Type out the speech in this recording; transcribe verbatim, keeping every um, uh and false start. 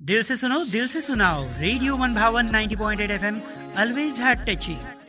दिल से सुनो दिल से सुनाओ, रेडियो मन भावन ninety point eight F M, always heart touching.